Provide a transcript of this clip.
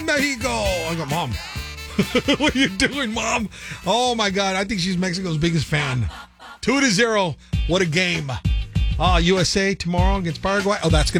Mexico. I go, Mom, what are you doing, Mom? Oh, my God. I think she's Mexico's biggest fan. 2-0. What a game. USA tomorrow against Paraguay. Oh, that's going to